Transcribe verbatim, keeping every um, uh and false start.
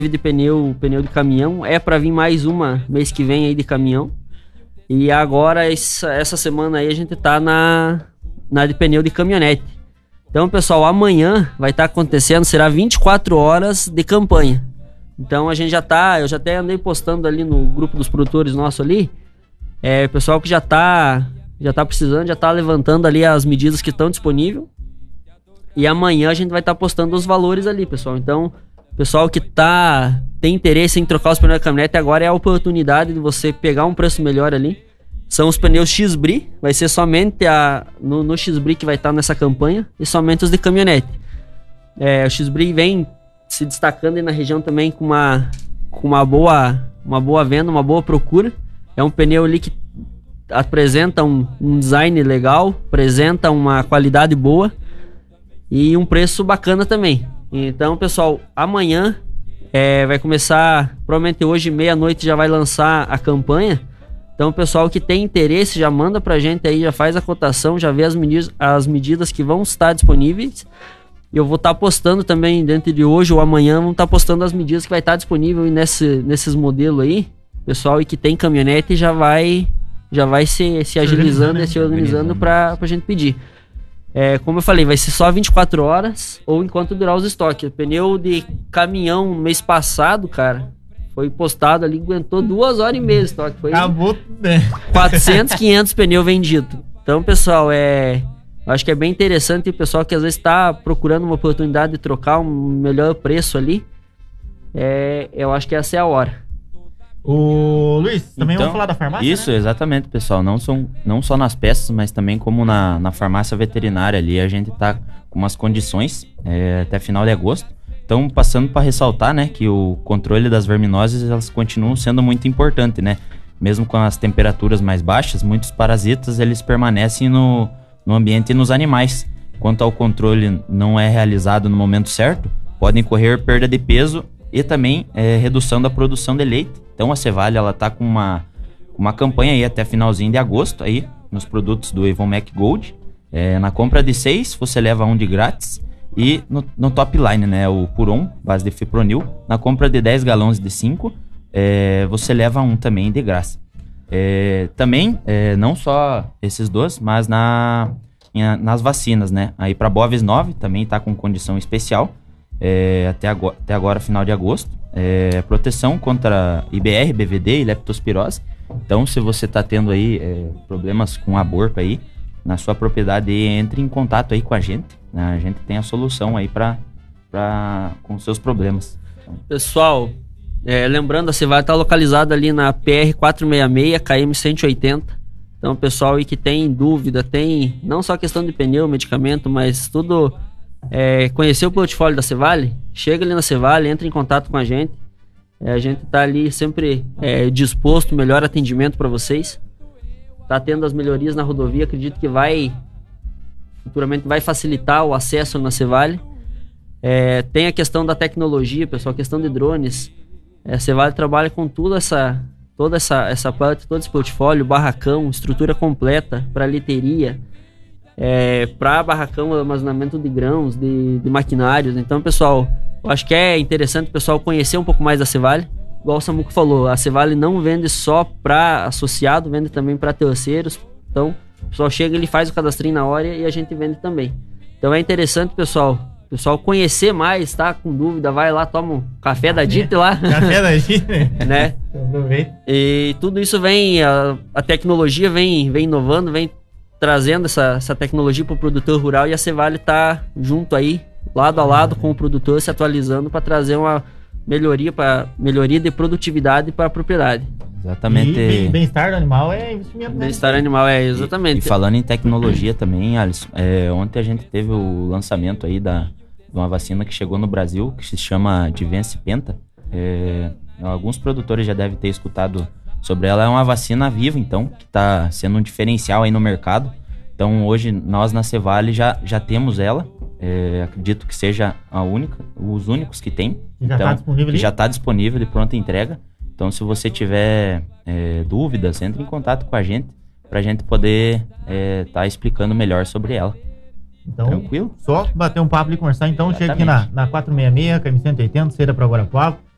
de pneu, pneu de caminhão. É para vir mais uma mês que vem aí de caminhão. E agora, essa, essa semana aí, a gente tá na, na de pneu de caminhonete. Então, pessoal, amanhã vai estar tá acontecendo, será vinte e quatro horas de campanha. Então, a gente já tá, eu já até andei postando ali no grupo dos produtores nosso ali, é, pessoal que já tá, já tá precisando, já tá levantando ali as medidas que estão disponíveis. E amanhã a gente vai estar tá postando os valores ali, pessoal. Então, pessoal que tá, tem interesse em trocar os pneus da caminhonete, agora é a oportunidade de você pegar um preço melhor ali. São os pneus X-Bri, vai ser somente a, no, no X-Bri que vai estar tá nessa campanha, e somente os de caminhonete. É, o X-Bri vem se destacando aí na região também com uma, com uma boa, uma boa venda, uma boa procura. É um pneu ali que apresenta um, um design legal, apresenta uma qualidade boa e um preço bacana também. Então, pessoal, amanhã é, vai começar, provavelmente hoje, meia-noite, já vai lançar a campanha. Então, o pessoal que tem interesse, já manda pra gente aí, já faz a cotação, já vê as medidas, as medidas que vão estar disponíveis. E eu vou estar tá postando também, dentro de hoje ou amanhã, vamos estar tá postando as medidas que vai estar tá disponível nesse, nesses modelos aí. Pessoal e que tem caminhonete já vai, já vai se, se agilizando e se organizando pra, pra gente pedir. É, como eu falei, vai ser só vinte e quatro horas ou enquanto durar os estoques. O pneu de caminhão mês passado, cara, foi postado ali, aguentou duas horas e meia de estoque. Foi Acabou, né? quatrocentos, quinhentos pneus vendidos. Então, pessoal, é, acho que é bem interessante o pessoal que às vezes está procurando uma oportunidade de trocar um melhor preço ali. É, eu acho que essa é a hora. Ô Luiz, também então, vamos falar da farmácia, isso, né? Exatamente, pessoal. Não, são, não só nas peças, mas também como na, na farmácia veterinária ali. A gente tá com umas condições é, até final de agosto. Então, passando para ressaltar, né, que o controle das verminoses, elas continuam sendo muito importante, né? Mesmo com as temperaturas mais baixas, muitos parasitas, eles permanecem no, no ambiente e nos animais. Quanto ao controle não é realizado no momento certo, podem correr perda de peso e também é, redução da produção de leite. Então a Cevale, ela tá com uma, uma campanha aí até finalzinho de agosto aí, nos produtos do Evomec Gold. É, na compra de seis, você leva um de grátis. E no, no top line, né, o Puron, base de fipronil, na compra de dez galões de cinco, é, você leva um também de graça. É, também, é, não só esses dois, mas na, nas vacinas, né, aí para Bovis nove também tá com condição especial. É, até, agora, até agora, final de agosto, é, proteção contra I B R, B V D e leptospirose. Então, se você está tendo aí é, problemas com aborto aí na sua propriedade, entre em contato aí com a gente, né? A gente tem a solução aí para com seus problemas. Pessoal, é, lembrando, a Cevale está localizada ali na P R quatrocentos e sessenta e seis, K M cento e oitenta. Então, pessoal aí que tem dúvida, tem não só questão de pneu, medicamento, mas tudo... É, conhecer o portfólio da Cevale, chega ali na Cevale, entra em contato com a gente. É, a gente tá ali sempre é, disposto, melhor atendimento para vocês. Tá tendo as melhorias na rodovia, acredito que vai futuramente vai facilitar o acesso na Cevale. É, tem a questão da tecnologia, pessoal, a questão de drones. É, a Cevale trabalha com tudo essa, toda essa, essa parte, todo esse portfólio, barracão, estrutura completa para literia. É, para barracão, armazenamento de grãos, de, de maquinários. Então, pessoal, eu acho que é interessante o pessoal conhecer um pouco mais da Cevale. Igual o Samuco falou, a Cevale não vende só para associado, vende também para terceiros. Então, o pessoal chega, ele faz o cadastrinho na hora e a gente vende também. Então é interessante, pessoal, o pessoal conhecer mais, tá? Com dúvida, vai lá, toma um café da Dite lá. Café da Dite, né? E tudo isso vem, a, a tecnologia vem, vem inovando, vem trazendo essa, essa tecnologia para o produtor rural, e a Cevale está junto aí, lado a lado com o produtor, se atualizando para trazer uma melhoria, para melhoria de produtividade para a propriedade. Exatamente. E bem-estar do animal é investimento. Bem-estar animal é, exatamente. E, e falando em tecnologia também, Alisson, é, ontem a gente teve o lançamento aí da, de uma vacina que chegou no Brasil, que se chama Advance Penta. É, alguns produtores já devem ter escutado sobre ela. É uma vacina viva, então, que está sendo um diferencial aí no mercado. Então, hoje, nós na Cevale já, já temos ela. É, acredito que seja a única, os únicos que tem. Já então, está disponível, já está disponível de pronta entrega. Então, se você tiver é, dúvidas, entre em contato com a gente para a gente poder estar é, tá explicando melhor sobre ela. Então, tranquilo? Só bater um papo e conversar. Então, Exatamente. chega aqui na, na quatrocentos e sessenta e seis, K M cento e oitenta, Ceira para Guarapuava.